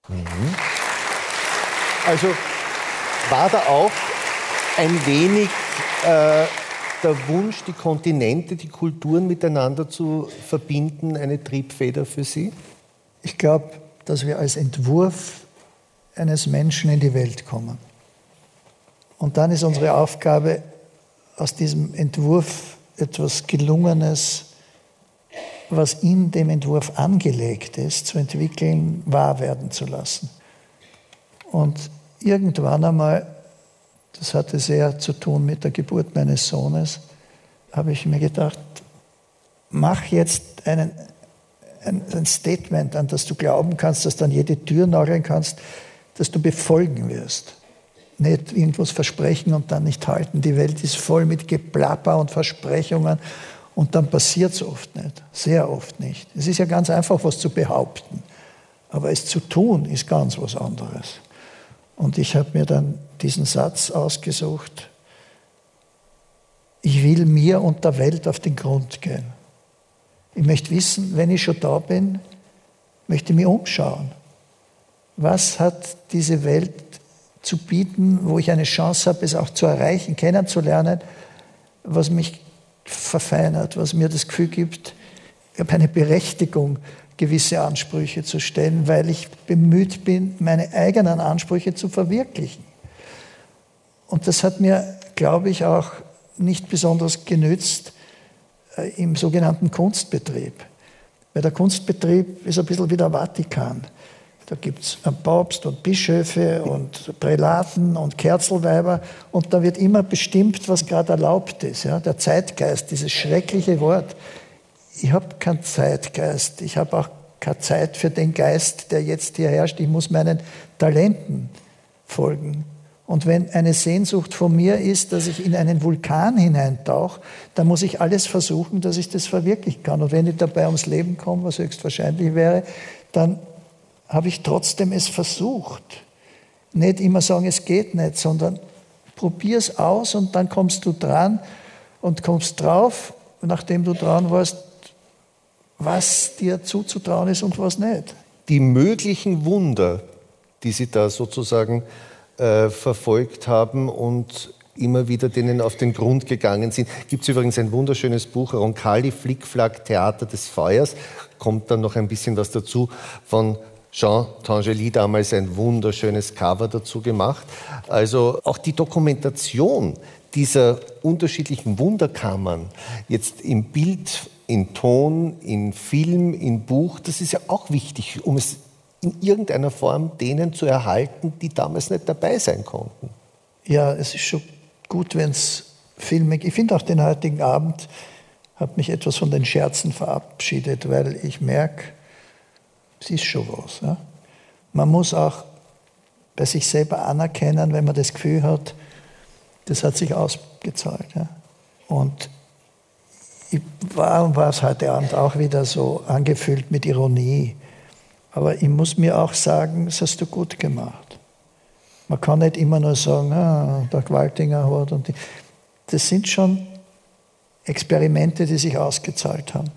Also war da auch ein wenig der Wunsch, die Kontinente, die Kulturen miteinander zu verbinden, eine Triebfeder für Sie? Ich glaube, dass wir als Entwurf eines Menschen in die Welt kommen. Und dann ist unsere Aufgabe, aus diesem Entwurf etwas Gelungenes, was in dem Entwurf angelegt ist, zu entwickeln, wahr werden zu lassen. Und irgendwann einmal, das hatte sehr zu tun mit der Geburt meines Sohnes, habe ich mir gedacht, mach jetzt ein Statement, an das du glauben kannst, das dann jede Tür nageln kannst, das du befolgen wirst. Nicht irgendwas versprechen und dann nicht halten. Die Welt ist voll mit Geplapper und Versprechungen und dann passiert es oft nicht, sehr oft nicht. Es ist ja ganz einfach, was zu behaupten, aber es zu tun ist ganz was anderes. Und ich habe mir dann diesen Satz ausgesucht, ich will mir und der Welt auf den Grund gehen. Ich möchte wissen, wenn ich schon da bin, möchte ich mich umschauen. Was hat diese Welt zu bieten, wo ich eine Chance habe, es auch zu erreichen, kennenzulernen, was mich verfeinert, was mir das Gefühl gibt, ich habe eine Berechtigung, gewisse Ansprüche zu stellen, weil ich bemüht bin, meine eigenen Ansprüche zu verwirklichen. Und das hat mir, glaube ich, auch nicht besonders genützt im sogenannten Kunstbetrieb. Weil der Kunstbetrieb ist ein bisschen wie der Vatikan. Da gibt es einen Papst und Bischöfe und Prälaten und Kerzelweiber und da wird immer bestimmt, was gerade erlaubt ist. Ja? Der Zeitgeist, dieses schreckliche Wort. Ich habe keinen Zeitgeist, ich habe auch keine Zeit für den Geist, der jetzt hier herrscht. Ich muss meinen Talenten folgen. Und wenn eine Sehnsucht von mir ist, dass ich in einen Vulkan hineintauche, dann muss ich alles versuchen, dass ich das verwirklichen kann. Und wenn ich dabei ums Leben komme, was höchstwahrscheinlich wäre, dann habe ich trotzdem es versucht. Nicht immer sagen, es geht nicht, sondern probier es aus und dann kommst du dran und kommst drauf, nachdem du dran warst, was dir zuzutrauen ist und was nicht. Die möglichen Wunder, die Sie da sozusagen verfolgt haben und immer wieder denen auf den Grund gegangen sind. Gibt es übrigens ein wunderschönes Buch, Roncalli, Flickflack, Theater des Feuers. Kommt dann noch ein bisschen was dazu von Jean Tinguely, damals ein wunderschönes Cover dazu gemacht. Also auch die Dokumentation dieser unterschiedlichen Wunderkammern, jetzt im Bild, in Ton, in Film, in Buch, das ist ja auch wichtig, um es in irgendeiner Form denen zu erhalten, die damals nicht dabei sein konnten. Ja, es ist schon gut, wenn es Filme gibt. Ich finde auch den heutigen Abend hat mich etwas von den Scherzen verabschiedet, weil ich merke, es ist schon was. Ja? Man muss auch bei sich selber anerkennen, wenn man das Gefühl hat, das hat sich ausgezahlt. Ja? Und ich war es heute Abend auch wieder so angefüllt mit Ironie. Aber ich muss mir auch sagen, das hast du gut gemacht. Man kann nicht immer nur sagen, der Gwaltinger hat. Das sind schon Experimente, die sich ausgezahlt haben.